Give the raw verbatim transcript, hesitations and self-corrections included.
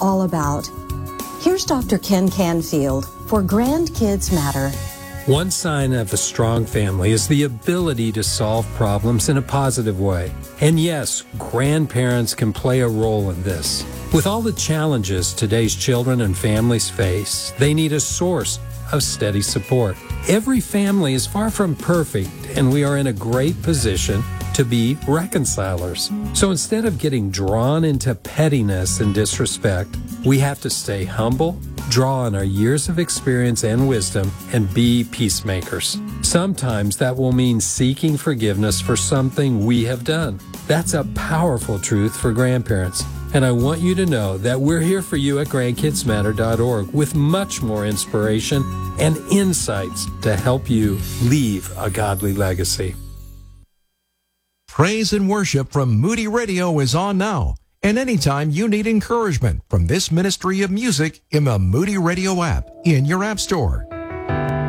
all about. Here's Doctor Ken Canfield for Grandkids Matter. One sign of a strong family is the ability to solve problems in a positive way. And yes, grandparents can play a role in this. With all the challenges today's children and families face, they need a source of steady support. Every family is far from perfect, and we are in a great position to be reconcilers. So instead of getting drawn into pettiness and disrespect, we have to stay humble, draw on our years of experience and wisdom, and be peacemakers. Sometimes that will mean seeking forgiveness for something we have done. That's a powerful truth for grandparents. And I want you to know that we're here for you at grandkids matter dot org with much more inspiration and insights to help you leave a godly legacy. Praise and worship from Moody Radio is on now. And anytime you need encouragement from this ministry of music in the Moody Radio app in your app store.